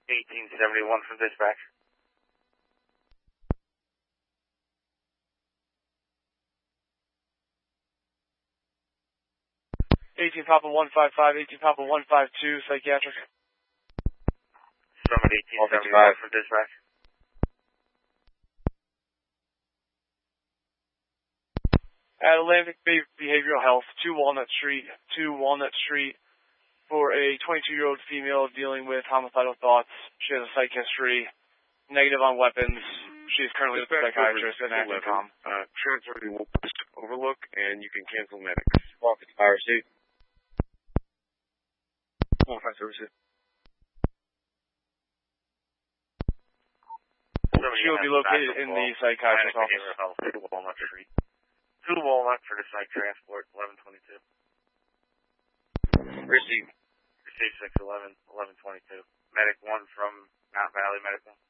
1871 from dispatch. 18 Papa 155, 18 Papa 152, psychiatric. Summit 1871 from dispatch. At Atlantic Bay Behavioral Health, 2 Walnut Street, for a 22-year-old female dealing with homicidal thoughts. She has a psych history, negative on weapons. She is currently with a psychiatrist and ActiveCom. Transfer to Post Overlook, and you can cancel medics. Office fire suit. Fire services. She will be located in the psychiatrist's office. 2 Walnut Street. 2 Walnut for the psych transport, 1122. Receive. Receive 611, 1122. Medic 1 from Mount Valley Medical.